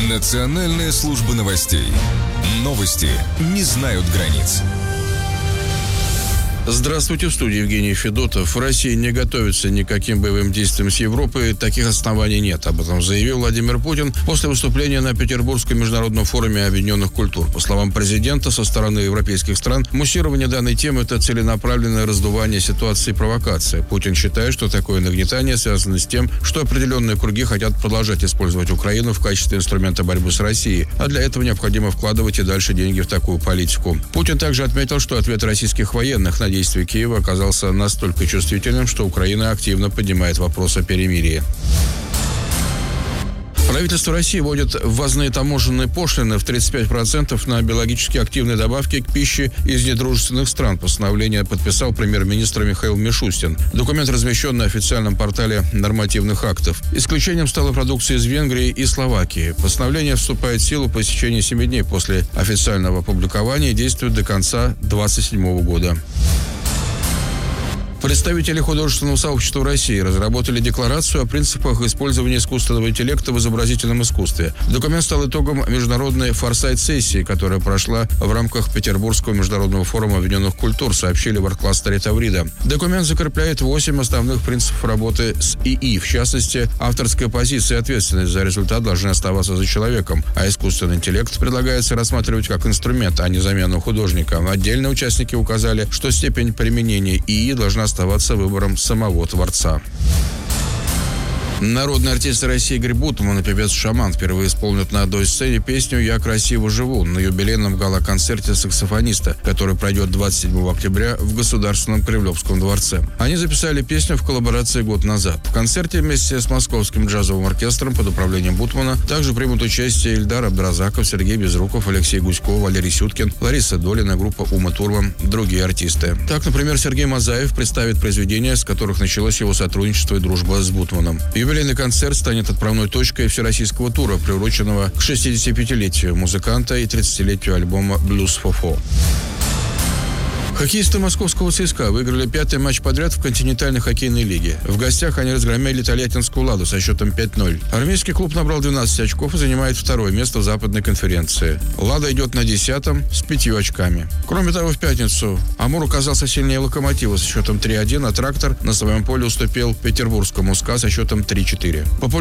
Национальная служба новостей. Новости не знают границ. Здравствуйте, в студии Евгений Федотов. Россия не готовится ни к каким боевым действиям с Европой. Таких оснований нет. Об этом заявил Владимир Путин после выступления на Петербургском международном форуме объединенных культур. По словам президента, со стороны европейских стран муссирование данной темы – это целенаправленное раздувание ситуации и провокация. Путин считает, что такое нагнетание связано с тем, что определенные круги хотят продолжать использовать Украину в качестве инструмента борьбы с Россией, а для этого необходимо вкладывать и дальше деньги в такую политику. Путин также отметил, что ответ российских военных на действия Киева оказался настолько чувствительным, что Украина активно поднимает вопрос о перемирии. Правительство России вводит ввозные таможенные пошлины в 35% на биологически активные добавки к пище из недружественных стран. Постановление подписал премьер-министр Михаил Мишустин. Документ размещен на официальном портале нормативных актов. Исключением стала продукция из Венгрии и Словакии. Постановление вступает в силу по истечении 7 дней после официального опубликования и действует до конца 2027 года. Представители художественного сообщества России разработали декларацию о принципах использования искусственного интеллекта в изобразительном искусстве. Документ стал итогом международной форсайт-сессии, которая прошла в рамках Петербургского международного форума объединенных культур, сообщили в арт-кластере Таврида. Документ закрепляет 8 основных принципов работы с ИИ. В частности, авторская позиция и ответственность за результат должны оставаться за человеком, а искусственный интеллект предлагается рассматривать как инструмент, а не замену художника. Отдельно участники указали, что степень применения ИИ должна оставаться выбором самого творца. Народный артист России Игорь Бутман и певец-шаман впервые исполнят на одной сцене песню «Я красиво живу» на юбилейном гала-концерте саксофониста, который пройдет 27 октября в Государственном Кремлевском дворце. Они записали песню в коллаборации год назад. В концерте вместе с Московским джазовым оркестром под управлением Бутмана также примут участие Ильдар Абдразаков, Сергей Безруков, Алексей Гуськов, Валерий Сюткин, Лариса Долина, группа Ума Турман, другие артисты. Так, например, Сергей Мазаев представит произведения, с которых началось его сотрудничество и дружба с Бутманом. Юбилейный концерт станет отправной точкой всероссийского тура, приуроченного к 65-летию музыканта и 30-летию альбома «Блюз Фо-Фо». Хоккеисты московского ЦСКА выиграли 5-й матч подряд в континентальной хоккейной лиге. В гостях они разгромили Тольяттинскую «Ладу» со счетом 5-0. Армейский клуб набрал 12 очков и занимает второе место в западной конференции. «Лада» идет на 10-м с 5 очками. Кроме того, в пятницу «Амур» оказался сильнее «Локомотива» со счетом 3-1, а «Трактор» на своем поле уступил петербургскому «СКА» со счетом 3-4.